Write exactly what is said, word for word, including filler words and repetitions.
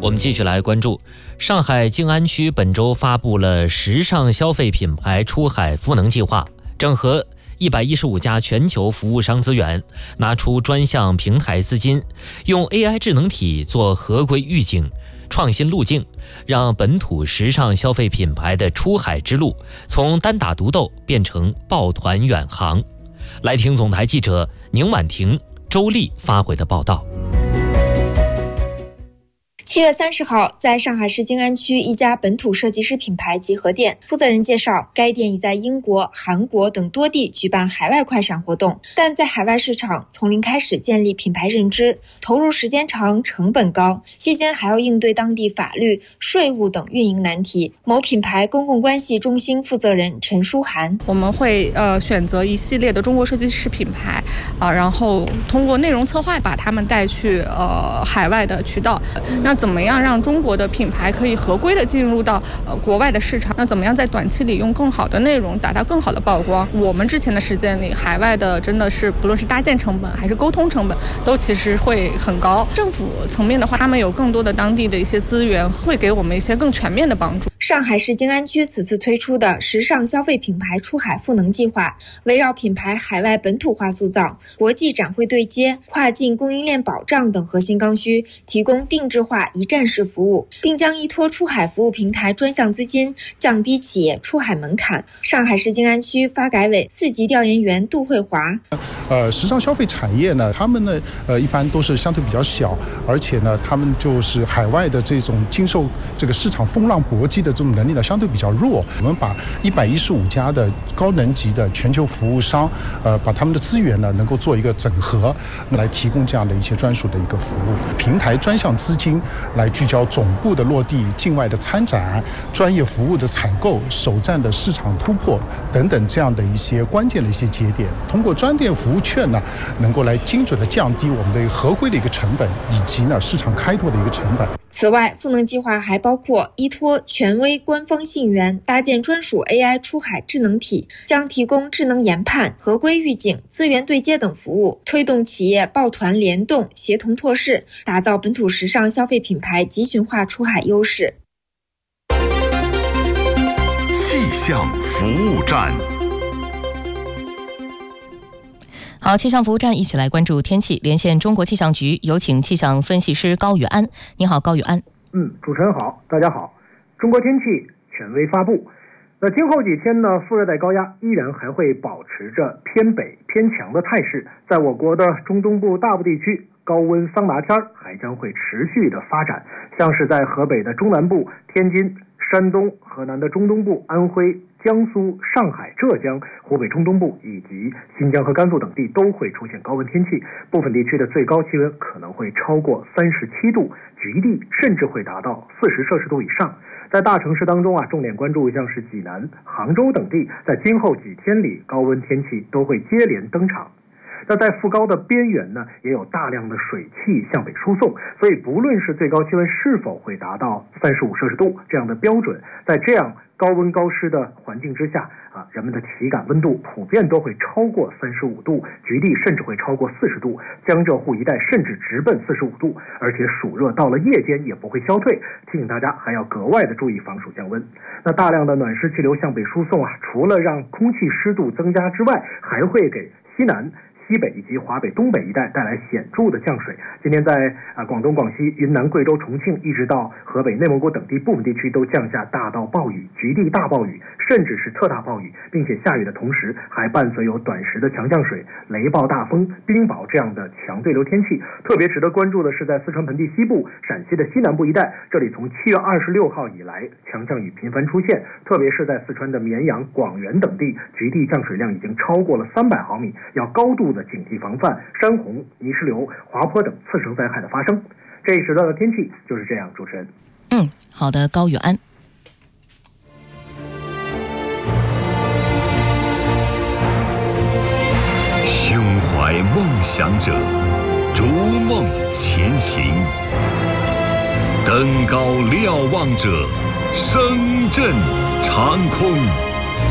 我们继续来关注上海静安区本周发布了时尚消费品牌出海赋能计划，整合一百一十五家全球服务商资源，拿出专项平台资金，用 A I 智能体做合规预警、创新路径，让本土时尚消费品牌的出海之路从单打独斗变成抱团远航。来听总台记者宁婉婷、周丽发回的报道。 七月三十号，在上海市静安区一家本土设计师品牌集合店，负责人介绍，该店已在英国、韩国等多地举办海外快闪活动，但在海外市场从零开始建立品牌认知，投入时间长，成本高，期间还要应对当地法律、税务等运营难题。某品牌公共关系中心负责人陈舒涵： 我们会呃选择一系列的中国设计师品牌啊、呃，然后通过内容策划把他们带去呃海外的渠道。那怎么样让中国的品牌可以合规的进入到呃国外的市场？那怎么样在短期里用更好的内容达到更好的曝光？我们之前的实践里，海外的真的是不论是搭建成本还是沟通成本，都其实会很高。政府层面的话，他们有更多的当地的一些资源，会给我们一些更全面的帮助。 上海市静安区此次推出的时尚消费品牌出海赋能计划，围绕品牌海外本土化塑造、国际展会对接、跨境供应链保障等核心刚需，提供定制化一站式服务，并将依托出海服务平台专项资金，降低企业出海门槛。上海市静安区发改委四级调研员杜慧华： 呃，时尚消费产业呢，他们呢，呃，一般都是相对比较小，而且呢，他们就是海外的这种经受这个市场风浪搏击的这种能力呢，相对比较弱。我们把一百一十五家的高能级的全球服务商，呃，把他们的资源呢，能够做一个整合，来提供这样的一些专属的一个服务。平台专项资金来聚焦总部的落地、境外的参展、专业服务的采购、首站的市场突破等等这样的一些关键的一些节点，通过专店服务券呢，能够来精准的降低我们的合规的一个成本，以及呢市场开拓的一个成本。 此外，赋能计划还包括依托权威官方信源，搭建专属 A I 出海智能体，将提供智能研判、合规预警、资源对接等服务，推动企业抱团联动、协同拓市，打造本土时尚消费品牌集群化出海优势。 气象服务站。 好，气象服务站一起来关注天气，连线中国气象局，有请气象分析师高宇安。你好，高宇安。 嗯，主持人好，大家好。中国天气权威发布。那今后几天呢，副热带高压依然还会保持着偏北偏强的态势，在我国的中东部大部地区，高温桑拿天还将会持续的发展，像是在河北的中南部、天津、山东、河南的中东部、安徽、江苏、上海、浙江、湖北中东部以及新疆和甘肃等地都会出现高温天气，部分地区的最高气温可能会超过三十七度，局地甚至会达到四十摄氏度以上。在大城市当中啊，重点关注像是济南、杭州等地，在今后几天里高温天气都会接连登场。那在副高的边缘呢，也有大量的水汽向北输送，所以不论是最高气温是否会达到三十五摄氏度这样的标准，在这样高温高湿的环境之下啊，人们的体感温度普遍都会超过三十五度，局地甚至会超过四十度，江浙沪一带甚至直奔四十五度，而且暑热到了夜间也不会消退，提醒大家还要格外的注意防暑降温。那大量的暖湿气流向北输送啊，除了让空气湿度增加之外，还会给西南、西北以及华北、东北一带带来显著的降水。今天在啊广东、广西、云南、贵州、重庆，一直到河北、内蒙古等地部分地区都降下大到暴雨、局地大暴雨，甚至是特大暴雨，并且下雨的同时还伴随有短时的强降水、雷暴大风、冰雹这样的强对流天气。特别值得关注的是在四川盆地西部、陕西的西南部一带，这里从七月二十六号以来强降雨频繁出现，特别是在四川的绵阳、广元等地，局地降水量已经超过了三百毫米，要高度的警惕防范山洪、泥石流、滑坡等次生灾害的发生。这一时段的天气就是这样，主持人。 嗯，好的，高宇安。 胸怀梦想者，逐梦前行；登高瞭望者，声震长空。